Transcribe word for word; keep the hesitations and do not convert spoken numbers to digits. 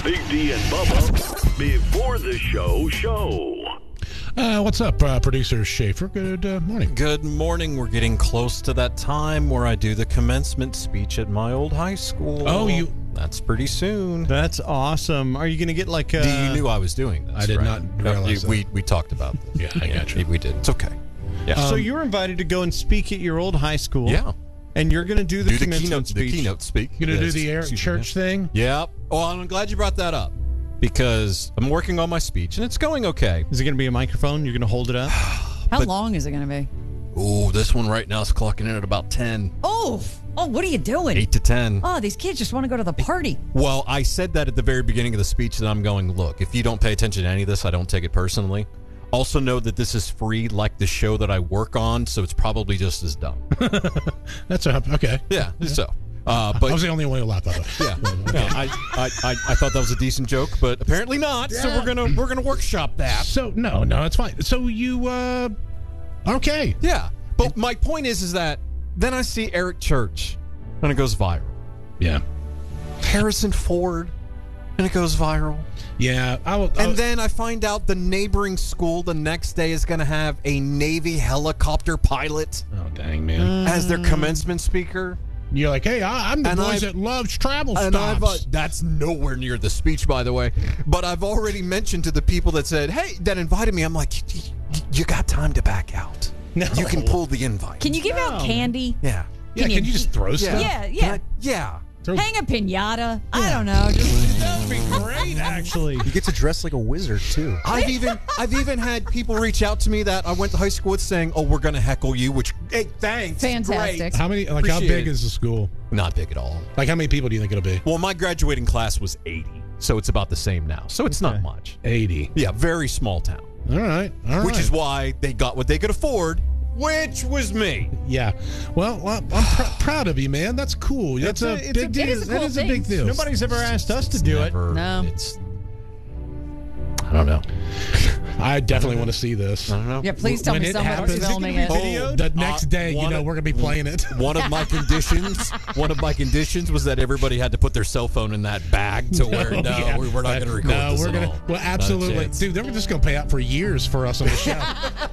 Big D and Bubba before the show show. Uh, what's up, uh, producer Schaefer? Good uh, morning. Good morning. We're getting close to that time where I do the commencement speech at my old high school. Oh, you... That's pretty soon. That's awesome. Are you going to get like a... You knew I was doing this, I did right? not realize no, we, we talked about this. Yeah, I got you. We did. It's okay. Yeah. So Um, you were invited to go and speak at your old high school. Yeah. And you're going to do the do the commencement keynote, speech. the keynote speak. You going to Yes. do the Eric Excuse Church me. thing? Yeah. Oh, I'm glad you brought that up because I'm working on my speech and it's going okay. Is it going to be a microphone? You're going to hold it up? How But- long is it going to be? Oh, this one right now is clocking in at about ten. Oh, oh, what are you doing? eight to ten. Oh, these kids just want to go to the party. Well, I said that at the very beginning of the speech that I'm going, look, if you don't pay attention to any of this, I don't take it personally. Also know that this is free like the show that I work on, so it's probably just as dumb. That's a, okay. Yeah, so. Uh, but I was the only one who laughed at that. yeah, yeah I, I, I, I thought that was a decent joke, but apparently not. So we're gonna we're gonna workshop that. So, no, no, it's fine. So you, uh, okay. Yeah, but my point is, is that then I see Eric Church, and it goes viral. Yeah. Harrison Ford, and it goes viral. Yeah. I will, I will, And then I find out the neighboring school the next day is going to have a Navy helicopter pilot oh, dang, man. as their commencement speaker. You're like, hey, I, I'm the And boys I've- that loves travel And I've, uh, stops. that's nowhere near the speech, by the way. But I've already mentioned to the people that said, hey, that invited me, I'm like, y- y- you got time to back out. No. You can pull the invite. Can you give out candy? Yeah. yeah, can can you- you just throw stuff? Yeah, Can yeah. I- yeah. Throw- Hang a pinata. I don't know. Just, That'd be great, actually. You get to dress like a wizard too. I've even I've even had people reach out to me that I went to high school with saying, "Oh, we're gonna heckle you," which hey, thanks, Fantastic. great. How many, like, how Appreciate big it. is the school? Not big at all. Like, how many people do you think it'll be? Well, my graduating class was eighty, so it's about the same now. So it's not Okay. much. eighty. Yeah, very small town, All right. All right. which is why they got what they could afford, which was me. Yeah. Well, well I'm pr- proud of you, man. That's cool. That's It's a- a, it's a- big deal. it is a that cool is a thing. big deal. Nobody's ever asked us to do it. Never- No. It's. I don't know. I definitely want to see this. I don't know. yeah, please tell When me it someone's happens- filming it. Oh, The next uh, day, you one know, of- we're going to be playing it. One of my conditions, one of my conditions was that everybody had to put their cell phone in that bag to where no, yeah. we- we're not going to record No, this we're at gonna. all. Well, Not a absolutely, chance. dude. They're just going to pay out for years for us on the show.